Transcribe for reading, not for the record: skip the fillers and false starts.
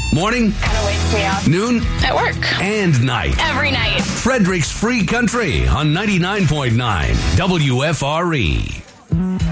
Morning, Kind of wakes me up. noon, At work. and night. Every night. Frederick's Free Country on 99.9 WFRE.